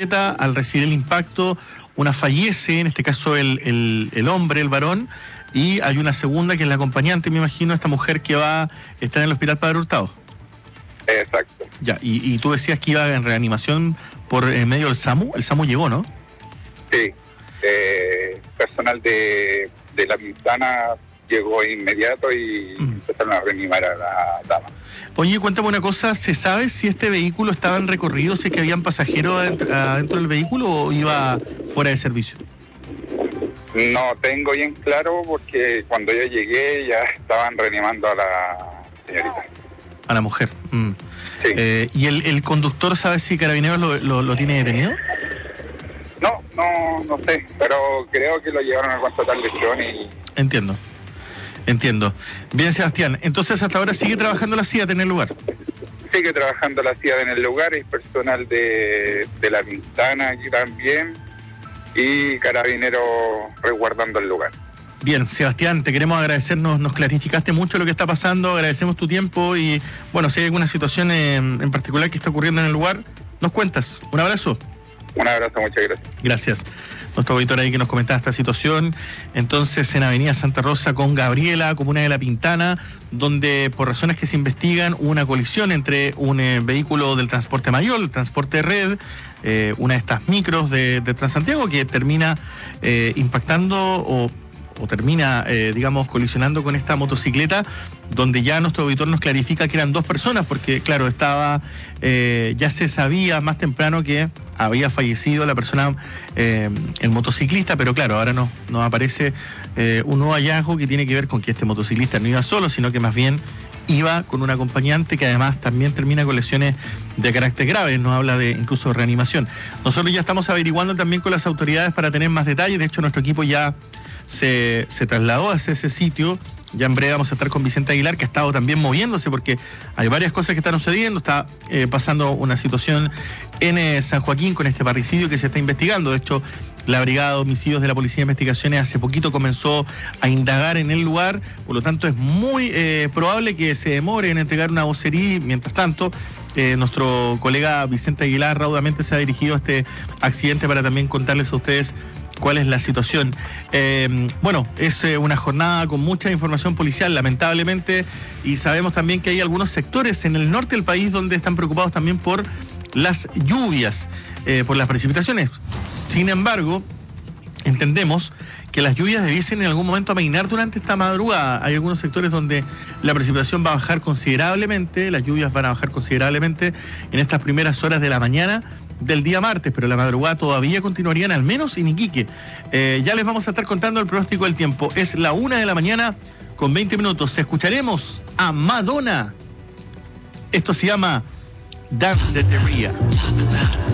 motocicleta, al recibir el impacto, una fallece, en este caso el hombre, el varón, y hay una segunda que es la acompañante, me imagino, esta mujer que va a estar en el hospital Padre Hurtado. Exacto. Ya, y tú decías que iba en reanimación por medio del SAMU. El SAMU llegó, ¿no? Sí. Personal de La Pintana llegó inmediato y empezaron a reanimar a la dama. Oye, cuéntame una cosa, ¿se sabe si este vehículo estaba en recorrido, si es que habían pasajeros adentro del vehículo o iba fuera de servicio? No tengo bien claro porque cuando yo llegué ya estaban reanimando a la señorita. A la mujer. Sí. ¿Y el conductor sabe si Carabineros lo tiene detenido? No sé, pero creo que lo llevaron a constatar lesión y... Entiendo. Bien, Sebastián, entonces hasta ahora sigue trabajando la CIAT en el lugar. Sigue trabajando la CIAT en el lugar, hay personal de La Pintana aquí también y Carabineros resguardando el lugar. Bien, Sebastián, te queremos agradecer, nos clarificaste mucho lo que está pasando, agradecemos tu tiempo y, bueno, si hay alguna situación en particular que está ocurriendo en el lugar, nos cuentas. Un abrazo. Un abrazo, muchas gracias. Gracias. Nuestro auditor ahí que nos comentaba esta situación, entonces en Avenida Santa Rosa con Gabriela, comuna de La Pintana, donde por razones que se investigan hubo una colisión entre un vehículo del transporte mayor, el transporte red, una de estas micros de Transantiago que termina impactando o termina, colisionando con esta motocicleta, donde ya nuestro auditor nos clarifica que eran dos personas, porque claro, ya se sabía más temprano que había fallecido la persona, el motociclista, pero claro, ahora nos aparece un nuevo hallazgo que tiene que ver con que este motociclista no iba solo, sino que más bien iba con un acompañante que además también termina con lesiones de carácter grave, nos habla de incluso reanimación. Nosotros ya estamos averiguando también con las autoridades para tener más detalles, de hecho nuestro equipo ya se trasladó hacia ese sitio. Ya en breve vamos a estar con Vicente Aguilar, que ha estado también moviéndose porque hay varias cosas que están sucediendo. Está pasando una situación en San Joaquín con este parricidio que se está investigando. De hecho, la Brigada de Homicidios de la Policía de Investigaciones hace poquito comenzó a indagar en el lugar, por lo tanto es muy probable que se demore en entregar una vocería. Mientras tanto, nuestro colega Vicente Aguilar raudamente se ha dirigido a este accidente para también contarles a ustedes cuál es la situación. Es una jornada con mucha información policial, lamentablemente, y sabemos también que hay algunos sectores en el norte del país donde están preocupados también por las lluvias, por las precipitaciones. Sin embargo, entendemos que las lluvias debiesen en algún momento amainar durante esta madrugada. Hay algunos sectores donde la precipitación va a bajar considerablemente, las lluvias van a bajar considerablemente en estas primeras horas de la mañana del día martes, pero la madrugada todavía continuarían, al menos en Iquique. Ya les vamos a estar contando el pronóstico del tiempo. Es la 1:20 a.m. Escucharemos a Madonna. Esto se llama Dance de Teoría.